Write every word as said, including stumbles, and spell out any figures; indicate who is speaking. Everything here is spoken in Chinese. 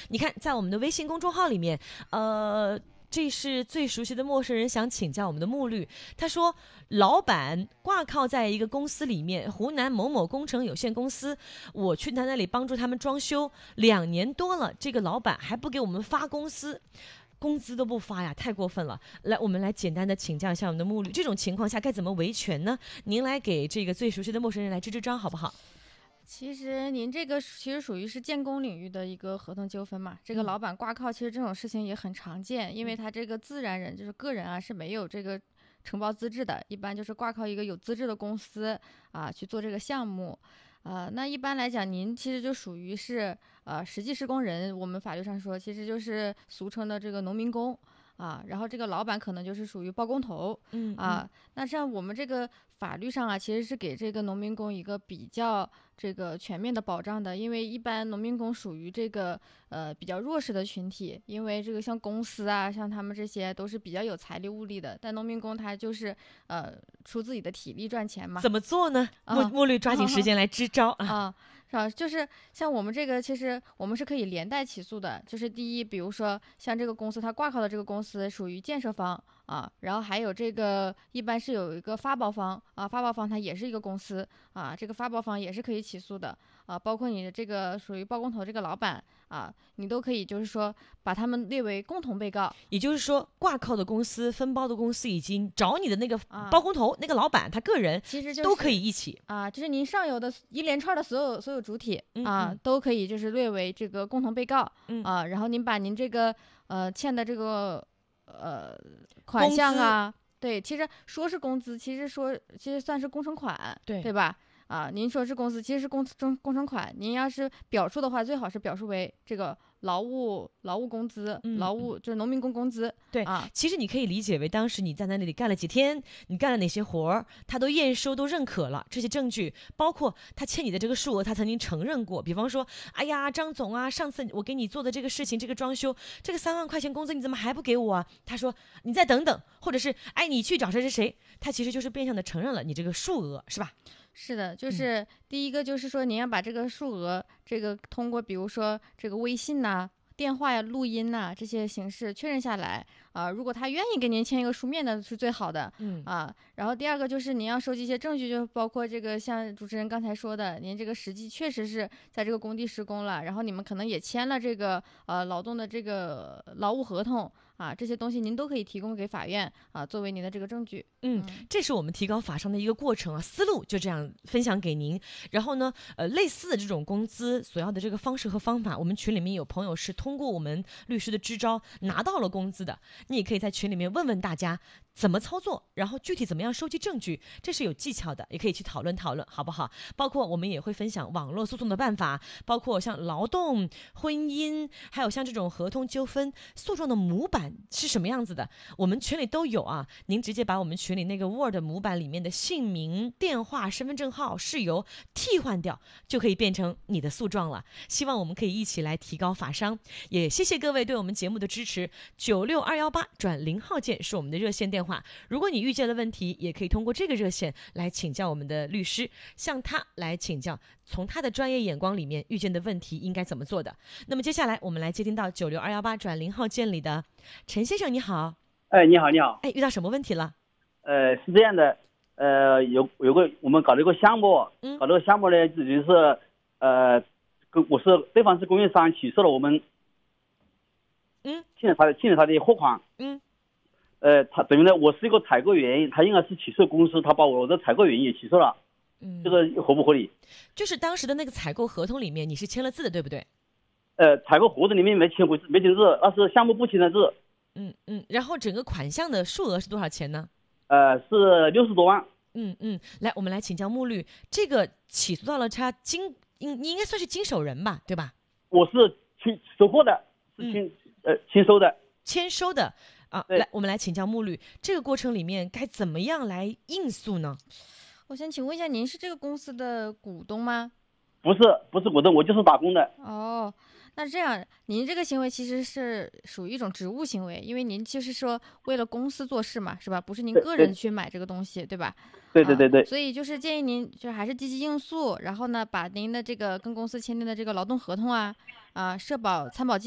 Speaker 1: 你看，在我们的微信公众号里面，呃。这是最熟悉的陌生人想请教我们的木律，他说老板挂靠在一个公司里面，湖南某某工程有限公司，我去他那里帮助他们装修两年多了，这个老板还不给我们发工资，工资都不发呀，太过分了。来，我们来简单的请教一下我们的木律，这种情况下该怎么维权呢？您来给这个最熟悉的陌生人来支支招好不好？
Speaker 2: 其实您这个其实属于是建工领域的一个合同纠纷嘛，这个老板挂靠，其实这种事情也很常见，因为他这个自然人就是个人啊是没有这个承包资质的，一般就是挂靠一个有资质的公司啊去做这个项目。呃，那一般来讲，您其实就属于是呃实际施工人，我们法律上说，其实就是俗称的这个农民工。啊，然后这个老板可能就是属于包工头，
Speaker 1: 嗯
Speaker 2: 啊，那像我们这个法律上啊，其实是给这个农民工一个比较这个全面的保障的，因为一般农民工属于这个呃比较弱势的群体，因为这个像公司啊，像他们这些都是比较有财力物力的，但农民工他就是呃出自己的体力赚钱嘛。
Speaker 1: 怎么做呢？木
Speaker 2: 啊
Speaker 1: 木律抓紧时间来支招啊！
Speaker 2: 啊，是吧？就是像我们这个，其实我们是可以连带起诉的。就是第一，比如说像这个公司，它挂靠的这个公司属于建设方啊，然后还有这个一般是有一个发包方啊，发包方它也是一个公司啊，这个发包方也是可以起诉的啊，包括你的这个属于包工头这个老板啊，你都可以就是说把他们列为共同被告。
Speaker 1: 也就是说，挂靠的公司、分包的公司已经找你的那个
Speaker 2: 啊
Speaker 1: 包工头、那个老板，他个人
Speaker 2: 其实就是
Speaker 1: 都可以一起。
Speaker 2: 啊，就是您上游的一连串的所有所有主体
Speaker 1: 嗯
Speaker 2: 啊，
Speaker 1: 嗯
Speaker 2: 都可以就是列为这个共同被告
Speaker 1: 嗯
Speaker 2: 啊，然后您把您这个呃欠的这个呃款项啊，对，其实说是工资，其实说其实算是工程款，
Speaker 1: 对
Speaker 2: 对吧？啊，您说是工资，其实是工工工程款，您要是表述的话，最好是表述为这个劳务劳务工资，
Speaker 1: 嗯
Speaker 2: 劳务就是农民工工资，
Speaker 1: 对
Speaker 2: 啊，
Speaker 1: 其实你可以理解为当时你在那里干了几天，你干了哪些活儿，他都验收都认可了这些证据，包括他欠你的这个数额，他曾经承认过。比方说，哎呀，张总啊，上次我给你做的这个事情，这个装修，这个三万块钱工资你怎么还不给我啊？他说你再等等，或者是哎你去找谁谁谁，他其实就是变相的承认了你这个数额，是吧？
Speaker 2: 是的，就
Speaker 1: 嗯
Speaker 2: 是第一个就是说，您要把这个数额，这个通过比如说这个微信呐、电话呀、录音呐这些形式确认下来啊、如果他愿意跟您签一个书面的，是最好的。
Speaker 1: 嗯
Speaker 2: 啊，然后第二个就是您要收集一些证据，就包括这个像主持人刚才说的，您这个实际确实是在这个工地施工了，然后你们可能也签了这个呃劳动的这个劳务合同啊，这些东西您都可以提供给法院啊，作为您的这个证据。
Speaker 1: 嗯，这是我们提高法商的一个过程啊，思路就这样分享给您。然后呢，呃，类似的这种工资所要的这个方式和方法，我们群里面有朋友是通过我们律师的支招拿到了工资的，你也可以在群里面问问大家怎么操作，然后具体怎么样收集证据，这是有技巧的，也可以去讨论讨论，好不好？包括我们也会分享网络诉讼的办法，包括像劳动、婚姻，还有像这种合同纠纷诉状的模板是什么样子的，我们群里都有啊。您直接把我们群里那个 Word 模板里面的姓名、电话、身份证号、事由替换掉，就可以变成你的诉状了。希望我们可以一起来提高法商，也谢谢各位对我们节目的支持。九六二幺八转零号键是我们的热线电话，如果你遇见了问题，也可以通过这个热线来请教我们的律师，向他来请教，从他的专业眼光里面遇见的问题应该怎么做的。那么接下来我们来接听到九六二幺八转零号键里的陈先生，你好。
Speaker 3: 哎，你好，你好。
Speaker 1: 哎，遇到什么问题了？
Speaker 3: 呃，是这样的，呃，有有个我们搞了一个项目，
Speaker 1: 嗯
Speaker 3: 搞这个项目呢，就是呃，跟我是对方是供应商起诉了我们，
Speaker 1: 嗯，
Speaker 3: 欠了他的欠了他的货款，
Speaker 1: 嗯，
Speaker 3: 呃，他等于呢，我是一个采购员，他应该是起诉公司，他把我的采购员也起诉了，
Speaker 1: 嗯，
Speaker 3: 这个合不合理？
Speaker 1: 就是当时的那个采购合同里面你是签了字的，对不对？
Speaker 3: 呃，采购合同里面没签回没签字，那是项目部签的字，
Speaker 1: 嗯嗯，然后整个款项的数额是多少钱呢？
Speaker 3: 呃，是六十多万。
Speaker 1: 嗯嗯，来，我们来请教木律，这个起诉到了他经，应你应该算是经手人吧，对吧？
Speaker 3: 我是去收货的，是签、呃签收的。
Speaker 1: 签收的啊，
Speaker 3: 对
Speaker 1: 来，我们来请教木律，这个过程里面该怎么样来应诉呢？
Speaker 2: 我先请问一下，您是这个公司的股东吗？
Speaker 3: 不是不是股东，我就是打工的。
Speaker 2: 哦，那这样，您这个行为其实是属于一种职务行为，因为您就是说为了公司做事嘛，是吧？不是您
Speaker 3: 对
Speaker 2: 个人
Speaker 3: 对
Speaker 2: 去买这个东西，对吧？
Speaker 3: 对对对对。
Speaker 2: 啊，所以就是建议您就还是积极应诉，然后呢，把您的这个跟公司签订的这个劳动合同啊，啊，社保、参保